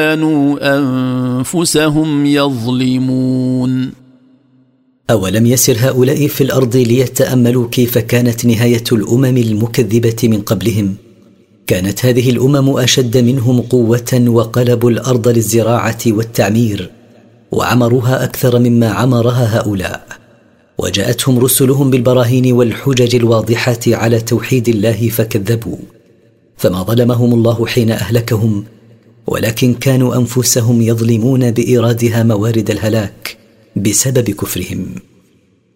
كانوا أنفسهم يظلمون. أولم يسر هؤلاء في الأرض ليتأملوا كيف كانت نهاية الأمم المكذبة من قبلهم؟ كانت هذه الأمم أشد منهم قوة، وقلبوا الأرض للزراعة والتعمير، وعمروها أكثر مما عمرها هؤلاء، وجاءتهم رسلهم بالبراهين والحجج الواضحة على توحيد الله فكذبوا. فما ظلمهم الله حين أهلكهم، ولكن كانوا أنفسهم يظلمون بإيرادها موارد الهلاك بسبب كفرهم.